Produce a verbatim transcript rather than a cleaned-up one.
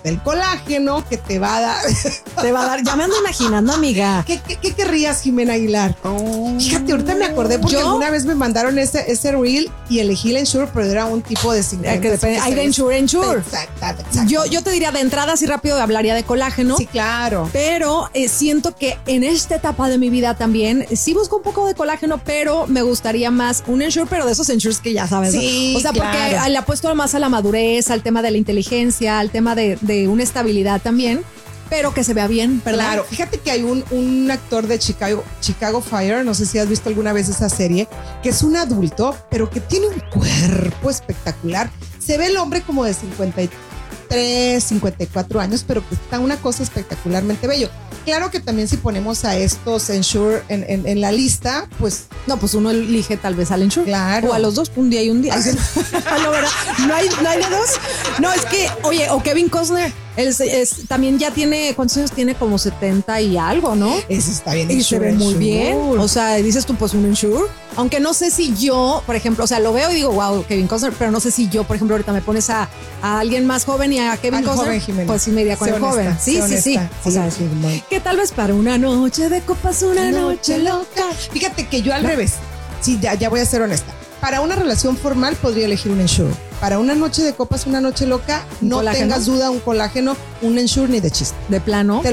está el colágeno que te va a dar. Te va a dar, ya me ando imaginando, amiga. ¿Qué, qué, qué querrías, Jimena Aguilar? Oh. Fíjate, ahorita me acordé porque ¿Yo? alguna vez me mandaron ese, ese reel y elegí el Ensure, pero era un tipo de cincuenta. Que depende, hay de Ensure, Ensure. Exacto, exacto. Yo, yo te diría de entrada así rápido hablaría de colágeno. Sí, claro. Pero eh, siento que en esta etapa de mi vida también sí busco un poco de colágeno, pero me gustaría más un Ensure, pero de esos Ensures que ya sabes. Sí, ¿no? O sea, claro. porque le apuesto más a la madurez, al tema de la inteligencia, al tema de, de una estabilidad también, pero que se vea bien, ¿verdad? Claro, fíjate que hay un, un actor de Chicago, Chicago Fire, no sé si has visto alguna vez esa serie, que es un adulto, pero que tiene un cuerpo espectacular. Se ve el hombre como de cincuenta y tres, cincuenta y cuatro años, pero que está una cosa espectacularmente bello. Claro que también si ponemos a estos Ensure en, en, en la lista, pues... No, pues uno elige tal vez al Ensure. Claro. O a los dos, un día y un día. no, ¿verdad? ¿No hay, no hay de dos. No, es que, oye, o Kevin Costner, él es, es, también ya tiene, ¿cuántos años tiene? Como setenta y algo, ¿no? Ese está bien. Y se ve muy bien. O sea, dices tú, pues un Ensure. Aunque no sé si yo, por ejemplo, o sea, lo veo y digo, wow, Kevin Costner, pero no sé si yo, por ejemplo, ahorita me pones a, a alguien más joven y a Kevin Al Costner, joven, Jimena. pues sí me iría con Sé el honesta, joven. Sí, sé sí, sí. honesta. O sea, Sí, sí, que tal vez para una noche de copas, una noche loca. Fíjate que yo al revés. Sí, ya, ya voy a ser honesta. Para una relación formal podría elegir un Ensure. Para una noche de copas, una noche loca, ¿Un no colágeno? tengas duda, un colágeno, un Ensure ni de chiste. De plano.